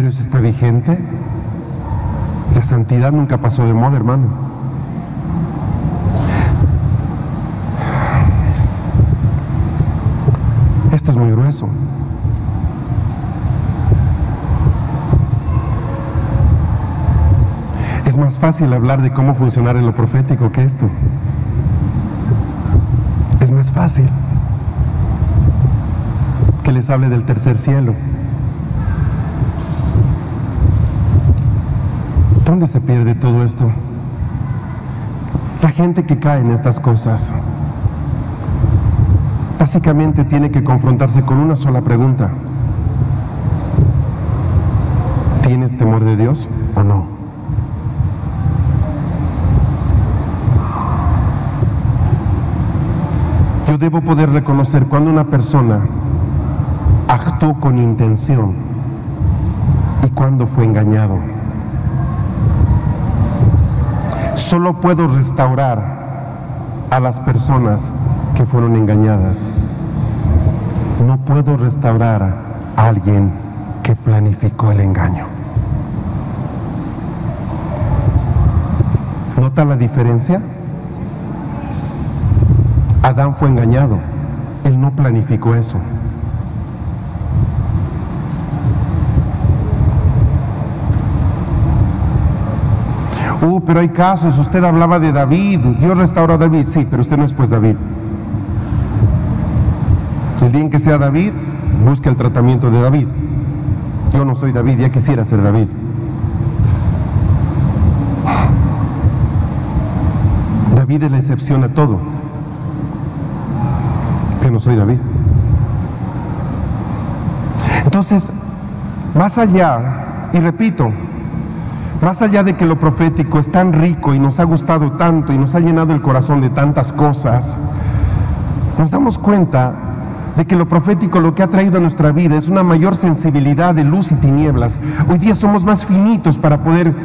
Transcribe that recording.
Pero eso está vigente. La santidad nunca pasó de moda, hermano. Esto es muy grueso. Es más fácil hablar de cómo funcionar en lo profético que esto. Es más fácil que les hable del tercer cielo. ¿Dónde se pierde todo esto? La gente que cae en estas cosas básicamente tiene que confrontarse con una sola pregunta: ¿tienes temor de Dios o no? Yo debo poder reconocer cuando una persona actuó con intención y cuando fue engañado. Solo puedo restaurar a las personas que fueron engañadas. No puedo restaurar a alguien que planificó el engaño. ¿Nota la diferencia? Adán fue engañado, él no planificó eso. Pero hay casos, usted hablaba de David, Dios restauró a David, sí, pero usted no es pues David. El día en que sea David, busque el tratamiento de David. Yo no soy David, ya quisiera ser David. David es la excepción a todo. Yo no soy David. Entonces, más allá, y repito, más allá de que lo profético es tan rico y nos ha gustado tanto y nos ha llenado el corazón de tantas cosas, nos damos cuenta de que lo profético lo que ha traído a nuestra vida es una mayor sensibilidad de luz y tinieblas. Hoy día somos más finitos para poder